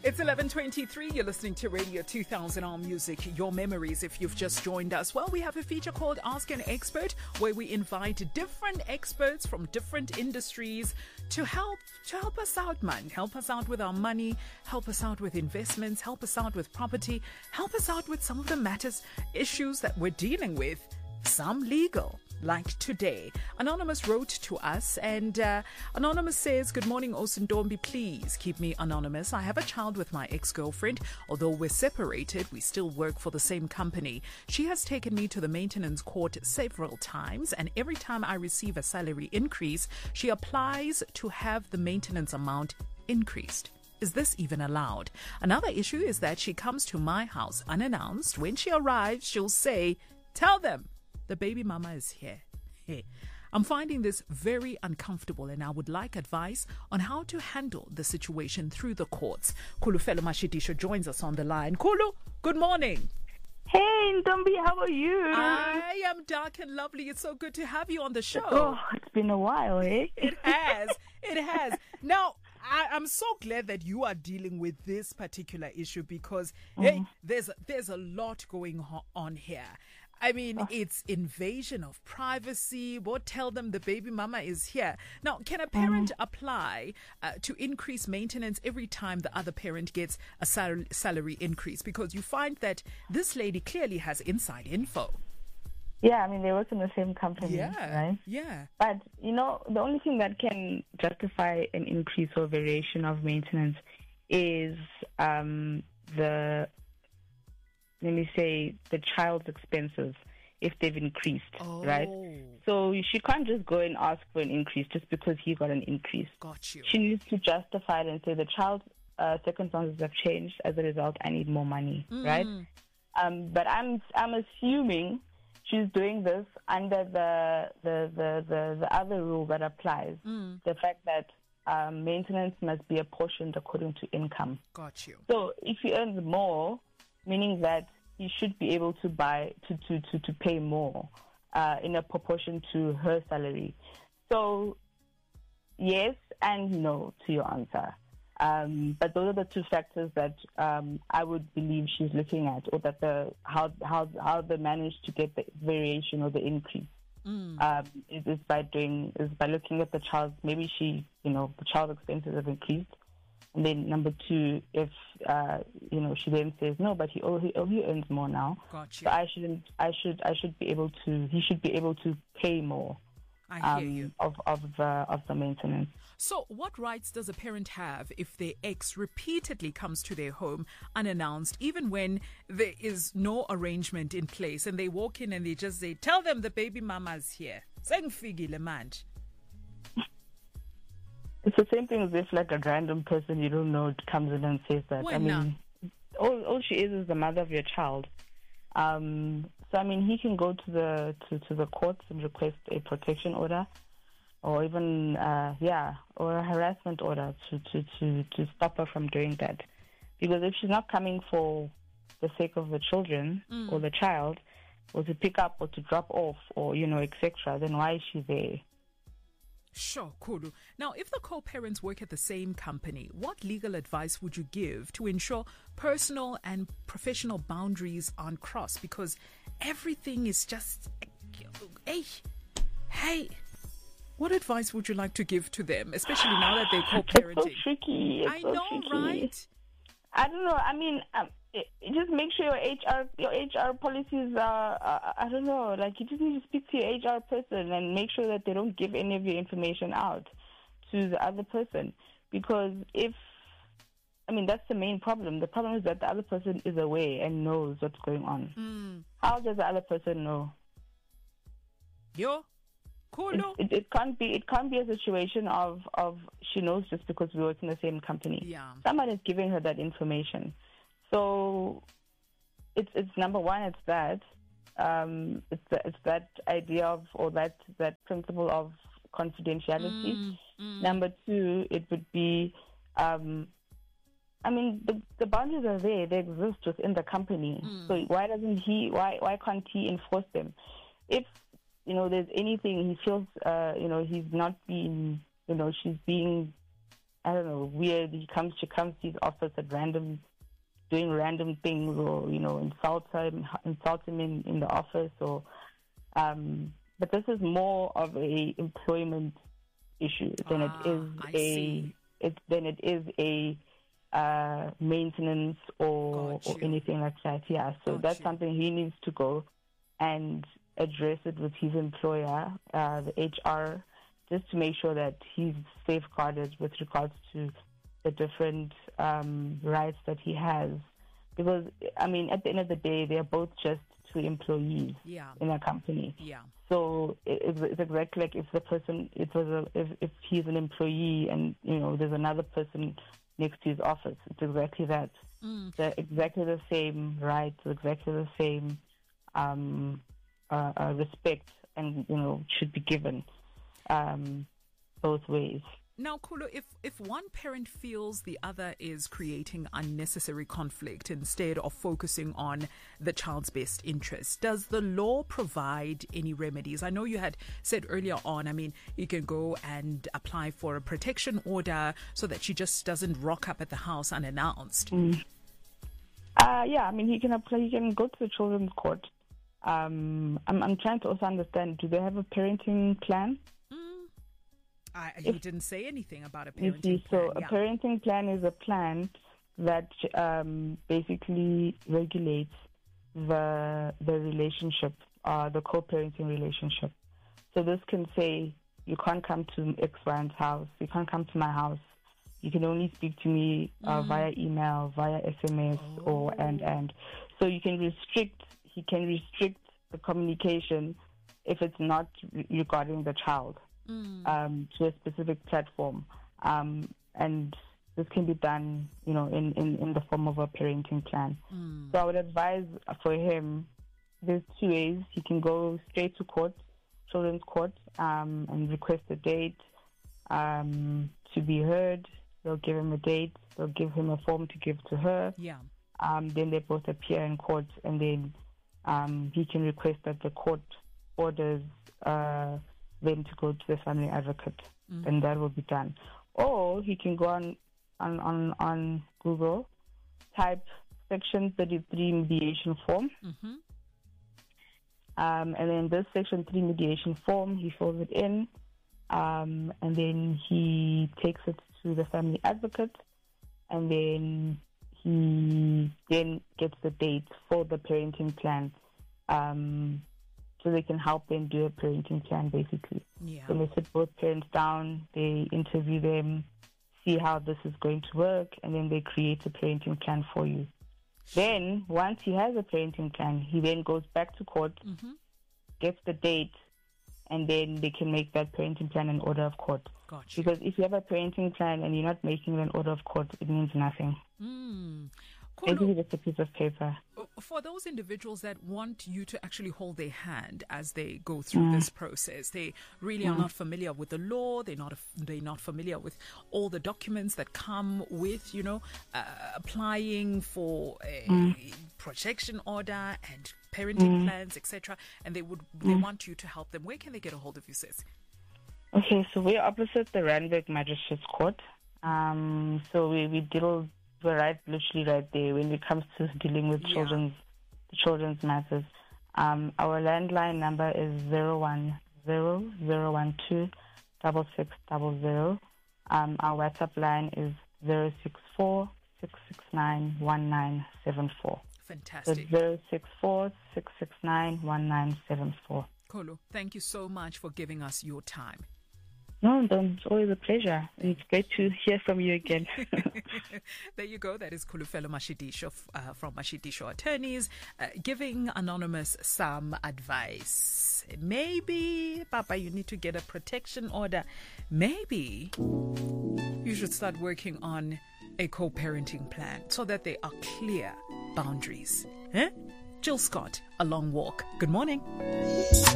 It's 11:23. You're listening to Radio 2000 All Music, your memories if you've just joined us. Well, we have a feature called Ask an Expert where we invite different experts from different industries to help us out, man. Help us out with our money, help us out with investments, help us out with property, help us out with some of the issues that we're dealing with. Some legal, like today. Anonymous wrote to us and Anonymous says, "Good morning, Osundombi. Please keep me anonymous. I have a child with my ex-girlfriend. Although we're separated, we still work for the same company. She has taken me to the maintenance court several times, and every time I receive a salary increase, she applies to have the maintenance amount increased. Is this even allowed? Another issue is that she comes to my house unannounced. When she arrives, she'll say, 'Tell them the baby mama is here.' Hey, I'm finding this very uncomfortable and I would like advice on how to handle the situation through the courts." Khulufelo Mashidisho joins us on the line. Khulu, good morning. Hey, Ntombi, how are you? I am dark and lovely. It's so good to have you on the show. Oh, it's been a while, eh? It has. It has. Now, I'm so glad that you are dealing with this particular issue because, hey, there's a lot going on here. I mean, it's invasion of privacy. What tell them the baby mama is here? Now, can a parent apply to increase maintenance every time the other parent gets a salary increase? Because you find that this lady clearly has inside info. Yeah, I mean, they work in the same company, right? Yeah. But, the only thing that can justify an increase or variation of maintenance is the child's expenses, if they've increased, right? So she can't just go and ask for an increase just because he got an increase. Got you. She needs to justify it and say the child's circumstances have changed. As a result, I need more money, right? But I'm assuming she's doing this under the other rule that applies, the fact that maintenance must be apportioned according to income. Got you. So if he earns more, meaning that he should be able to pay more in a proportion to her salary. So yes and no to your answer. But those are the two factors that I would believe she's looking at, or that how they managed to get the variation or the increase. Is by looking at the child. Maybe the child's expenses have increased. And then number two, if she then says no, but he earns more now. Got you. So he should be able to pay more. I hear you. Of the maintenance. So what rights does a parent have if their ex repeatedly comes to their home unannounced, even when there is no arrangement in place, and they walk in and they just say, "Tell them the baby mama's here." Sengifigile manje. It's the same thing as if a random person you don't know comes in and says that. All she is the mother of your child. So he can go to the courts and request a protection order, or even or a harassment order to stop her from doing that. Because if she's not coming for the sake of the children or the child, or to pick up or to drop off or etc., then why is she there? Sure, Kulu. Now, if the co-parents work at the same company, what legal advice would you give to ensure personal and professional boundaries aren't crossed? Because everything is just, hey, what advice would you like to give to them, especially now that they're co-parenting? It's so tricky. I know, right? I don't know. Just make sure your HR policies are, I don't know, you just need to speak to your HR person and make sure that they don't give any of your information out to the other person. Because that's the main problem. The problem is that the other person is aware and knows what's going on. How does the other person know? It can't be a situation of she knows just because we work in the same company. Yeah. Someone is giving her that information. So it's number one, it's that it's that idea of, or that principle of confidentiality. Number two, it would be the boundaries are there, they exist within the company. So why can't he enforce them? If there's anything he feels he's not being she's being I don't know, weird. She comes to his office at doing random things, or insult him in the office, or but this is more of a employment issue than it is a maintenance or anything like that. Yeah, so that's something he needs to go and address it with his employer, the HR, just to make sure that he's safeguarded with regards to the different rights that he has. Because, I mean, at the end of the day, they're both just two employees in a company. Yeah. So it's exactly like if he's an employee and, there's another person next to his office. It's exactly that. They're exactly the same rights, exactly the same respect, and should be given both ways. Now, Khulu, if one parent feels the other is creating unnecessary conflict instead of focusing on the child's best interest, does the law provide any remedies? I know you had said earlier on, I mean, you can go and apply for a protection order so that she just doesn't rock up at the house unannounced. Yeah, I mean, he can apply. He can go to the children's court. I'm trying to also understand, do they have a parenting plan? He didn't say anything about a parenting plan. So a parenting plan is a plan that basically regulates the relationship, the co-parenting relationship. So this can say, you can't come to X1's house, you can't come to my house, you can only speak to me via email, via SMS, and. So he can restrict the communication if it's not regarding the child. To a specific platform, and this can be done, in the form of a parenting plan. So I would advise for him, there's two ways. He can go straight to court, children's court, and request a date to be heard. They'll give him a date. They'll give him a form to give to her. Yeah. Then they both appear in court, and then he can request that the court orders them to go to the family advocate, and that will be done. Or he can go on Google, type Section 33 mediation form, and then this Section 3 mediation form, he fills it in, and then he takes it to the family advocate, and then he gets the date for the parenting plan. So they can help them do a parenting plan, basically. Yeah. So they sit both parents down, they interview them, see how this is going to work, and then they create a parenting plan for you. Then, once he has a parenting plan, he then goes back to court, gets the date, and then they can make that parenting plan an order of court. Gotcha. Because if you have a parenting plan and you're not making it an order of court, it means nothing. Basically, just a piece of paper. For those individuals that want you to actually hold their hand as they go through this process, they really are not familiar with the law. They're not familiar with all the documents that come with, applying for a protection order and parenting plans, etc. And they want you to help them. Where can they get a hold of you, sis? Okay, so we're opposite the Randburg Magistrates Court. So we're literally right there when it comes to dealing with children's matters. Our landline number is 010-012-6600. Our WhatsApp line is 064-669-1974. Fantastic. So 064-669-1974. Khulu, thank you so much for giving us your time. No, it's always a pleasure. It's great to hear from you again. There you go. That is Khulufelo Mashidisho from Mashidisho Attorneys, giving Anonymous some advice. Maybe, Papa, you need to get a protection order. Maybe you should start working on a co-parenting plan so that there are clear boundaries. Jill Scott, A Long Walk. Good morning.